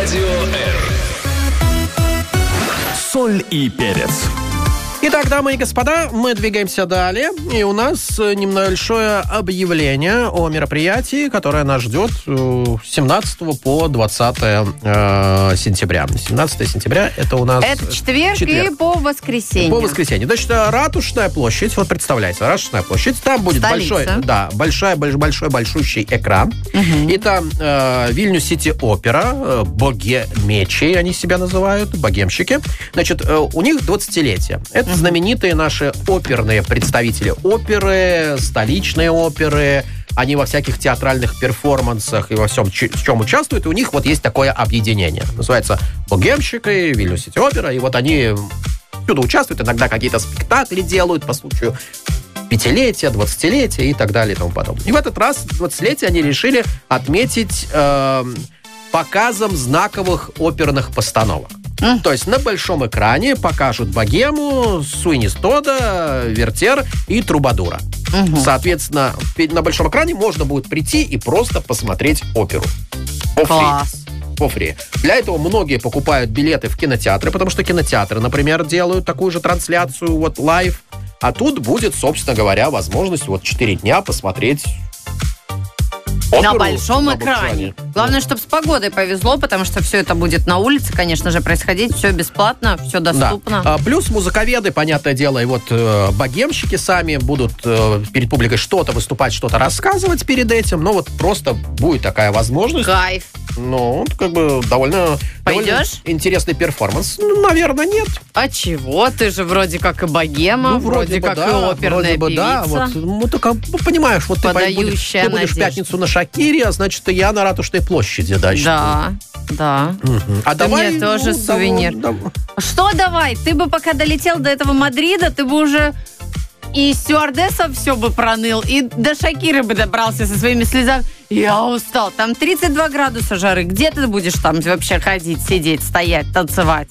Радио R. Соль и перец. Итак, дамы и господа, мы двигаемся далее. И у нас небольшое объявление о мероприятии, которое нас ждет с 17 по 20 сентября. 17 сентября это у нас... Это четверг и по воскресенью. По воскресенью. Значит, Ратушная площадь, вот представляете, Ратушная площадь, там будет большущий экран. Угу. И там Вильнюс Сити Опера, богемечи они себя называют, богемщики. Значит, у них 20-летие. Это знаменитые наши оперные представители оперы, столичные оперы. Они во всяких театральных перформансах и во всем, в чем участвуют. И у них вот есть такое объединение. Называется «Богемщики», «Вильнюс Сити Опера». И вот они всюду участвуют. Иногда какие-то спектакли делают по случаю 5-летия, 20-летия и так далее и тому подобное. И в этот раз 20-летие они решили отметить показом знаковых оперных постановок. То есть на большом экране покажут «Богему», «Суини Тодда», «Вертер» и «Трубадура». Соответственно, на большом экране можно будет прийти и просто посмотреть оперу. Класс. По фри. Для этого многие покупают билеты в кинотеатры, потому что кинотеатры, например, делают такую же трансляцию вот лайв. А тут будет, собственно говоря, возможность вот 4 дня посмотреть оперу на большом экране. Главное, чтобы с погодой повезло, потому что все это будет на улице, конечно же, происходить. Все бесплатно, все доступно. Да. Плюс музыковеды, понятное дело, и вот богемщики сами будут перед публикой что-то выступать, что-то рассказывать перед этим. Но вот просто будет такая возможность. Кайф. Ну, как бы довольно интересный перформанс. Ну, наверное, нет. А чего? Ты же вроде как и богема, ну, вроде как да, и оперная певица. Да, вот, ну, только, понимаешь, вот ты будешь в пятницу на Шакире, а значит, и я на Ратушной площади. Да. Угу. А ты давай, мне тоже сувенир. Что давай? Ты бы пока долетел до этого Мадрида, ты бы уже... И стюардесса все бы проныл, и до Шакиры бы добрался со своими слезами. Я устал. Там 32 градуса жары. Где ты будешь там вообще ходить, сидеть, стоять, танцевать?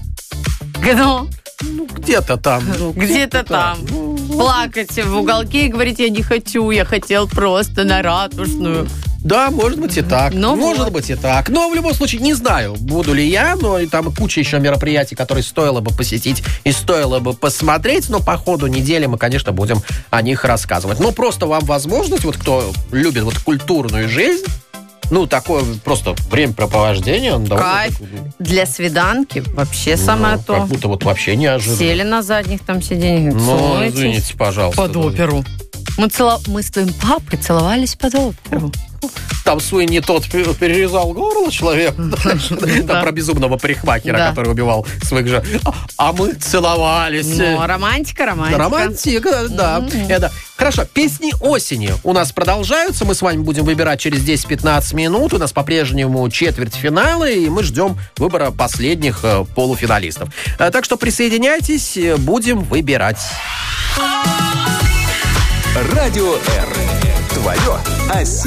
Ну, где-то там. Где-то там. Плакать в уголке и говорить, я не хочу, я хотел просто на Ратушную. Да, может быть и так. Может быть и так. Но в любом случае, не знаю, буду ли я, но и там куча еще мероприятий, которые стоило бы посетить и стоило бы посмотреть, но по ходу недели мы, конечно, будем о них рассказывать. Но просто вам возможность, вот кто любит вот культурную жизнь, ну, такое просто времяпрепровождение. Он кайф. Для свиданки вообще самое то. Как будто вот вообще неожиданно. Сели на задних там сиденьях. Ну, извините, пожалуйста. Под оперу. Мы с твоим папой целовались под оперу. Там Суини Тодд перерезал горло человек. Там про безумного парикмахера, который убивал своих же. А мы целовались. Ну, романтика. Романтика, да. Хорошо, песни осени у нас продолжаются. Мы с вами будем выбирать через 10-15 минут. У нас по-прежнему четвертьфиналы, и мы ждем выбора последних полуфиналистов. Так что присоединяйтесь, будем выбирать. Радио R. Твое